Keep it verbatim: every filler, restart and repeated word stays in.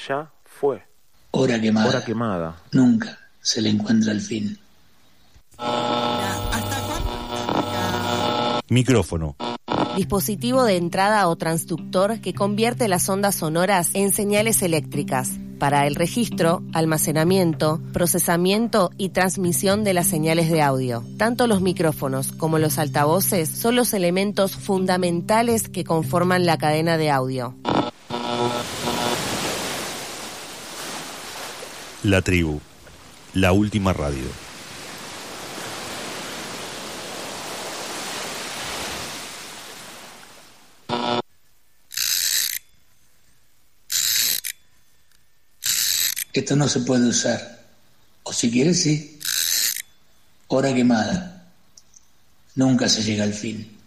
ya fue. Hora quemada. Hora quemada. Nunca se le encuentra el fin. Micrófono. Dispositivo de entrada o transductor que convierte las ondas sonoras en señales eléctricas para el registro, almacenamiento, procesamiento y transmisión de las señales de audio. Tanto los micrófonos como los altavoces son los elementos fundamentales que conforman la cadena de audio. La tribu, la última radio. Esto no se puede usar. O si quieres, sí. Hora quemada. Nunca se llega al fin.